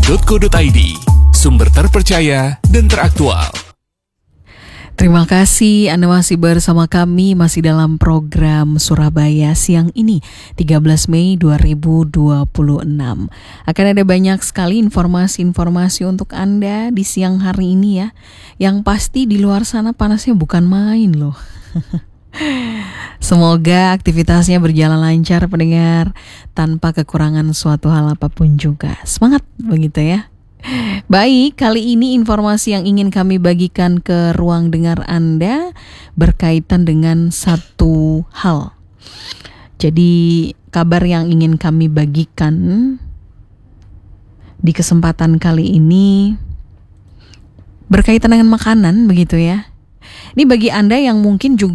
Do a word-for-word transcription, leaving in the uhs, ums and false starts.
tiga co dot i d, sumber terpercaya dan teraktual. Terima kasih Anda masih bersama kami, masih dalam program Surabaya siang ini, tiga belas Mei dua ribu dua puluh enam. Akan ada banyak sekali informasi-informasi untuk Anda di siang hari ini ya. Yang pasti di luar sana panasnya bukan main loh. Semoga aktivitasnya berjalan lancar pendengar, tanpa kekurangan suatu hal apapun juga. Semangat begitu ya. Baik, kali ini informasi yang ingin kami bagikan ke ruang dengar Anda berkaitan dengan satu hal. Jadi kabar yang ingin kami bagikan di kesempatan kali ini berkaitan dengan makanan begitu ya. Ini bagi Anda yang mungkin juga